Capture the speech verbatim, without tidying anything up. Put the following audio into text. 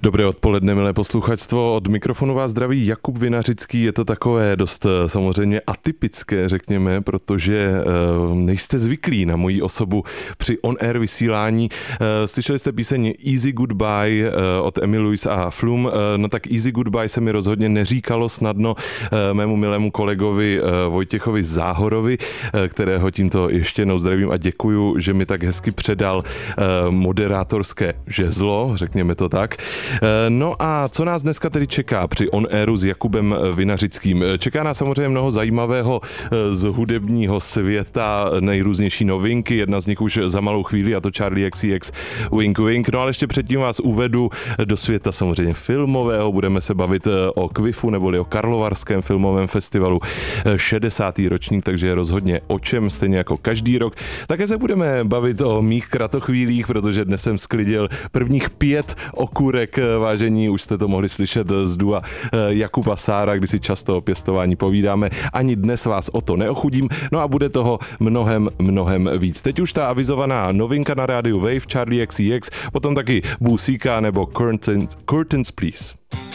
Dobré odpoledne, milé posluchačstvo. Od mikrofonu vás zdraví Jakub Vinařický. Je to takové dost samozřejmě atypické, řekněme, protože nejste zvyklí na moji osobu při on-air vysílání. Slyšeli jste píseň Easy Goodbye od Emily Louise a Flume. No tak Easy Goodbye se mi rozhodně neříkalo snadno mému milému kolegovi Vojtěchovi Záhorovi, kterého tímto ještě jednou zdravím a děkuju, že mi tak hezky předal moderátorské žezlo, řekněme to tak. No a co nás dneska tedy čeká při on-airu s Jakubem Vinařickým? Čeká nás samozřejmě mnoho zajímavého z hudebního světa, nejrůznější novinky, jedna z nich už za malou chvíli, a to Charli X C X Wink Wink. No ale ještě předtím vás uvedu do světa samozřejmě filmového, budeme se bavit o Kvifu neboli o Karlovarském filmovém festivalu, šedesátý ročník, takže je rozhodně o čem, stejně jako každý rok. Také se budeme bavit o mých kratochvílích, protože dnes jsem sklidil prvních pět okurek, vážení, už jste to mohli slyšet z dua Jakuba Sára, kdy si často o pěstování povídáme. Ani dnes vás o to neochudím, no a bude toho mnohem, mnohem víc. Teď už ta avizovaná novinka na rádiu Wave, Charli X C X, potom taky Busíka nebo Curtains, Curtains Please.